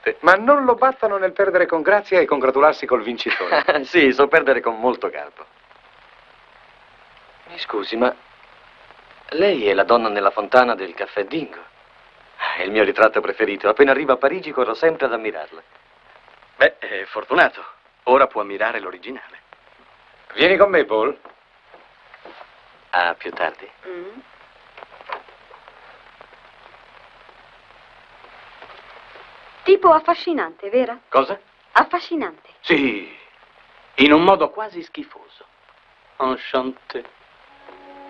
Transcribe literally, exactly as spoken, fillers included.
batte. Ma non lo battono nel perdere con grazia e congratularsi col vincitore. Sì, so perdere con molto garbo. Mi scusi, ma lei è la donna nella fontana del Caffè Dingo? È il mio ritratto preferito. Appena arrivo a Parigi corro sempre ad ammirarla. Beh, è fortunato. Ora può ammirare l'originale. Vieni con me, Paul. A più tardi. Mm. Tipo affascinante, vero? Cosa? Affascinante. Sì, in un modo quasi schifoso. Enchanté.